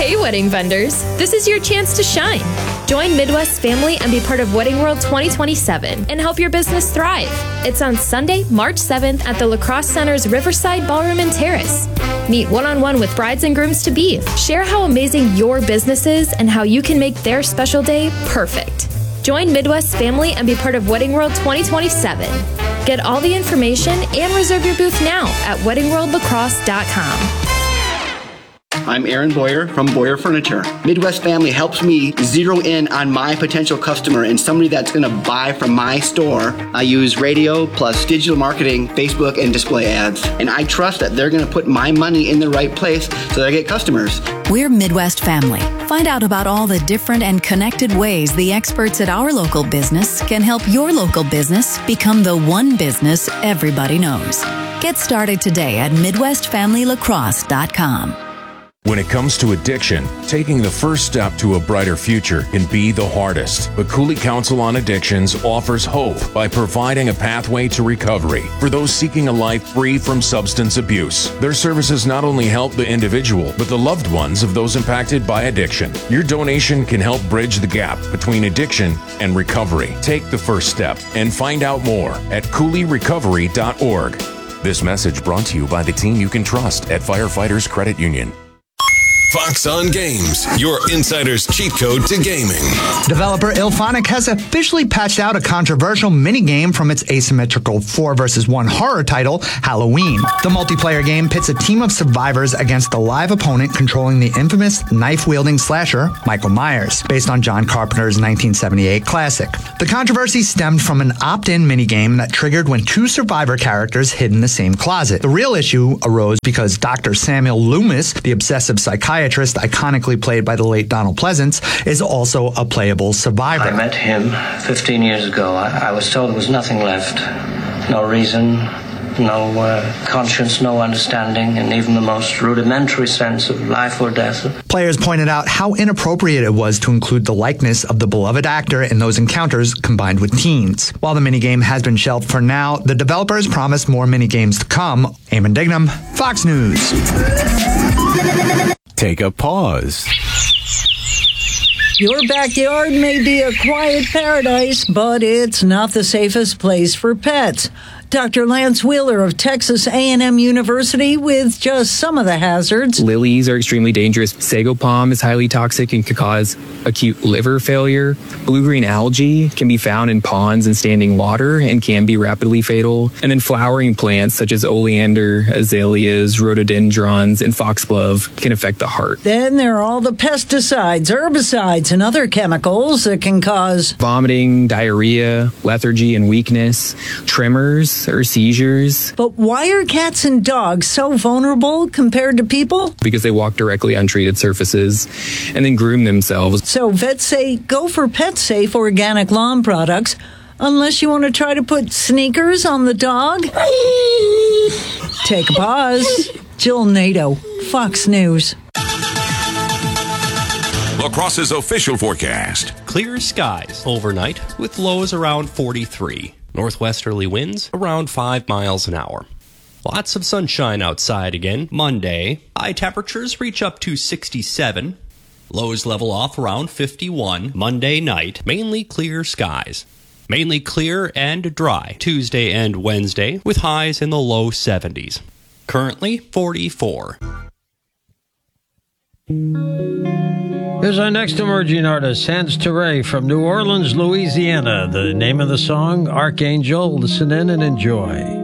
Hey, wedding vendors, this is your chance to shine. Join Midwest family and be part of Wedding World 2027 and help your business thrive. It's on Sunday, March 7th at the La Crosse Center's Riverside Ballroom and Terrace. Meet one-on-one with brides and grooms to be. Share how amazing your business is and how you can make their special day perfect. Join Midwest family and be part of Wedding World 2027. Get all the information and reserve your booth now at weddingworldlacrosse.com. I'm Aaron Boyer from Boyer Furniture. Midwest Family helps me zero in on my potential customer and somebody that's going to buy from my store. I use radio plus digital marketing, Facebook, and display ads. And I trust that they're going to put my money in the right place so that I get customers. We're Midwest Family. Find out about all the different and connected ways the experts at our local business can help your local business become the one business everybody knows. Get started today at MidwestFamilyLacrosse.com. When it comes to addiction, taking the first step to a brighter future can be the hardest. But Cooley Council on Addictions offers hope by providing a pathway to recovery for those seeking a life free from substance abuse. Their services not only help the individual, but the loved ones of those impacted by addiction. Your donation can help bridge the gap between addiction and recovery. Take the first step and find out more at CooleyRecovery.org. This message brought to you by the team you can trust at Firefighters Credit Union. Fox on Games, your insider's cheat code to gaming. Developer IllFonic has officially patched out a controversial mini-game from its asymmetrical 4 vs. 1 horror title, Halloween. The multiplayer game pits a team of survivors against a live opponent controlling the infamous knife-wielding slasher, Michael Myers, based on John Carpenter's 1978 classic. The controversy stemmed from an opt-in minigame that triggered when two survivor characters hid in the same closet. The real issue arose because Dr. Samuel Loomis, the obsessive psychiatrist iconically played by the late Donald Pleasance, is also a playable survivor. I met him 15 years ago. I was told there was nothing left. No reason, no conscience, no understanding, and even the most rudimentary sense of life or death. Players pointed out how inappropriate it was to include the likeness of the beloved actor in those encounters combined with teens. While the minigame has been shelved for now, the developers promise more minigames to come. Eamon Dignam, Fox News. Take a pause. Your backyard may be a quiet paradise, but it's not the safest place for pets. Dr. Lance Wheeler of Texas A&M University with just some of the hazards. Lilies are extremely dangerous. Sago palm is highly toxic and could cause acute liver failure. Blue-green algae can be found in ponds and standing water and can be rapidly fatal. And then flowering plants such as oleander, azaleas, rhododendrons, and foxglove can affect the heart. Then there are all the pesticides, herbicides, and other chemicals that can cause vomiting, diarrhea, lethargy and weakness, tremors, or seizures. But why are cats and dogs so vulnerable compared to people? Because they walk directly on treated surfaces and then groom themselves. So vets say go for pet-safe organic lawn products, unless you want to try to put sneakers on the dog. Take a pause. Jill Nato, Fox News. La Crosse's official forecast. Clear skies overnight with lows around 43. Northwesterly winds around 5 miles an hour. Lots of sunshine outside again Monday. High temperatures reach up to 67. Lows level off around 51 Monday night. Mainly clear skies. Mainly clear and dry Tuesday and Wednesday with highs in the low 70s. Currently 44. Here's our next emerging artist, Hans Terray from New Orleans, Louisiana. The name of the song, Archangel. Listen in and enjoy.